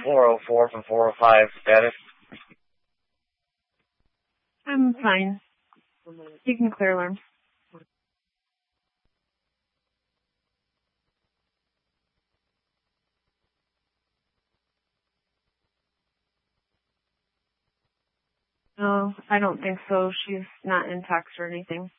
404 from 405 status. I'm fine. You can clear alarm. No, I don't think so. She's not in talks or anything.